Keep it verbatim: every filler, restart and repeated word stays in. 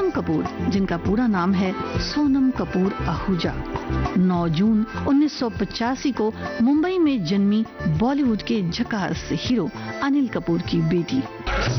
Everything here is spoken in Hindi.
सोनम कपूर, जिनका पूरा नाम है सोनम कपूर आहूजा, नौ जून उन्नीस सौ पचासी को मुंबई में जन्मी बॉलीवुड के झकास हीरो अनिल कपूर की बेटी।